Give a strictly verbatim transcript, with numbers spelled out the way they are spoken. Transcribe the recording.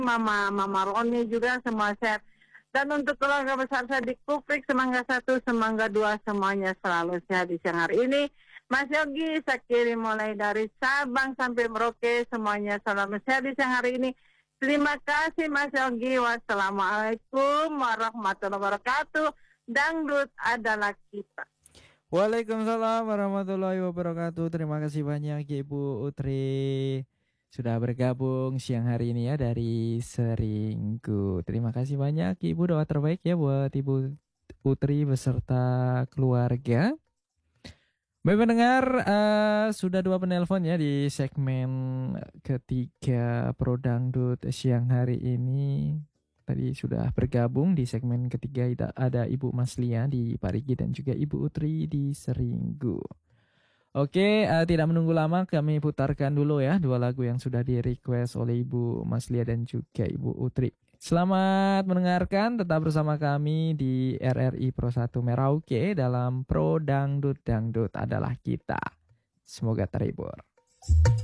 Mama Mama Roni juga semua sehat. Dan untuk keluarga besar saya di Kuprik, Semangga satu, Semangga dua, semuanya selalu sehat di siang hari ini. Mas Yogi, saya kirim mulai dari Sabang sampai Merauke, semuanya selalu sehat di siang hari ini. Terima kasih Mas Yogi. Wassalamualaikum warahmatullahi wabarakatuh. Dangdut adalah kita. Waalaikumsalam warahmatullahi wabarakatuh. Terima kasih banyak Ibu Utri sudah bergabung siang hari ini ya dari Seringgu. Terima kasih banyak Ibu, doa terbaik ya buat Ibu Utri beserta keluarga. Baik pendengar, uh, sudah dua penelpon ya di segmen ketiga Pro Dangdut siang hari ini. Tadi sudah bergabung di segmen ketiga, ada Ibu Maslia di Parigi dan juga Ibu Utri di Seringgu. Oke, uh, tidak menunggu lama kami putarkan dulu ya dua lagu yang sudah di request oleh Ibu Maslia dan juga Ibu Utri. Selamat mendengarkan, tetap bersama kami di R R I Pro satu Merauke dalam Pro Dangdut Dangdut adalah kita. Semoga terhibur.